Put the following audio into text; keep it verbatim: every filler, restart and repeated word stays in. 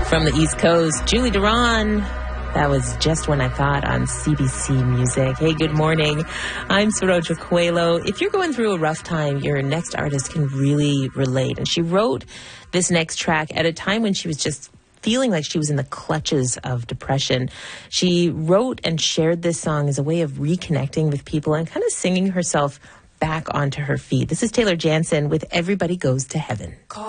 From the East Coast, Julie Duran. That was Just When I Thought on C B C Music. Hey, good morning. I'm Saroja Coelho. If you're going through a rough time, your next artist can really relate. And she wrote this next track at a time when she was just feeling like she was in the clutches of depression. She wrote and shared this song as a way of reconnecting with people and kind of singing herself back onto her feet. This is Taylor Jansen with Everybody Goes to Heaven.